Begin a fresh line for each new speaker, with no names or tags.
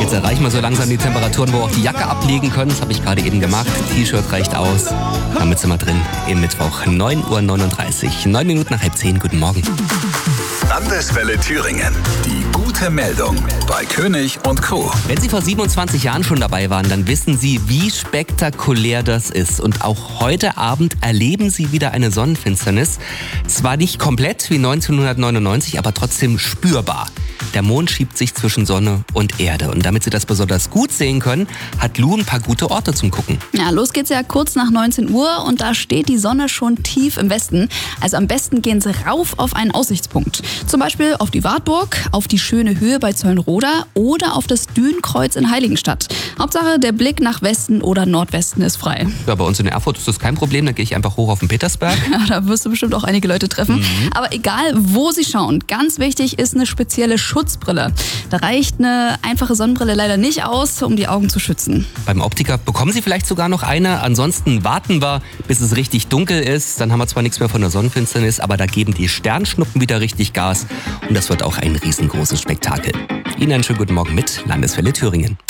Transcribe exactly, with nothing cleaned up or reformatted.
Jetzt erreichen wir so langsam die Temperaturen, wo wir auch die Jacke ablegen können. Das habe ich gerade eben gemacht. T-Shirt reicht aus. Damit sind wir drin im Mittwoch, neun Uhr neununddreißig. Neun Minuten nach halb zehn. Guten Morgen.
Landeswelle Thüringen. Die gute Meldung bei König und Co.
Wenn Sie vor siebenundzwanzig Jahren schon dabei waren, dann wissen Sie, wie spektakulär das ist. Und auch heute Abend erleben Sie wieder eine Sonnenfinsternis. Zwar nicht komplett wie neunzehnhundertneunundneunzig, aber trotzdem spürbar. Der Mond schiebt sich zwischen Sonne und Erde. Und damit Sie das besonders gut sehen können, hat Lu ein paar gute Orte zum Gucken.
Ja, los geht's ja kurz nach neunzehn Uhr und da steht die Sonne schon tief im Westen. Also am besten gehen Sie rauf auf einen Aussichtspunkt. Zum Beispiel auf die Wartburg, auf die schöne Höhe bei Zeulenroda oder auf das Dünenkreuz in Heiligenstadt. Hauptsache, der Blick nach Westen oder Nordwesten ist frei.
Ja, bei uns in Erfurt ist das kein Problem. Da gehe ich einfach hoch auf den Petersberg.
Ja, da wirst du bestimmt auch einige Leute treffen. Mhm. Aber egal, wo Sie schauen, ganz wichtig ist eine spezielle Schutzbrille. Da reicht eine einfache Sonnenbrille leider nicht aus, um die Augen zu schützen.
Beim Optiker bekommen Sie vielleicht sogar noch eine. Ansonsten warten wir, bis es richtig dunkel ist. Dann haben wir zwar nichts mehr von der Sonnenfinsternis, aber da geben die Sternschnuppen wieder richtig Gas. Und das wird auch ein riesengroßes Spektakel. Ihnen einen schönen guten Morgen mit Landeswelle Thüringen.